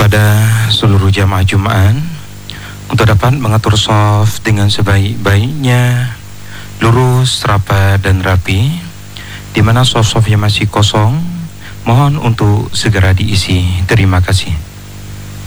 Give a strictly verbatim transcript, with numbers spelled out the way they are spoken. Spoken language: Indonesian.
kepada seluruh jamaah Jumat untuk dapat mengatur shaf dengan sebaik-baiknya, lurus, rapat dan rapi. Di mana shaf-shaf yang masih kosong, mohon untuk segera diisi. Terima kasih.